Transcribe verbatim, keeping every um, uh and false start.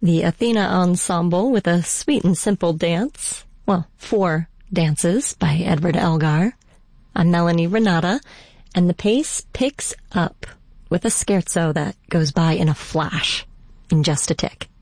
The Athena Ensemble with a sweet and simple dance. Well, four dances by Edward Elgar. I'm Melanie Renata, and the pace picks up with a scherzo that goes by in a flash, in just a tick.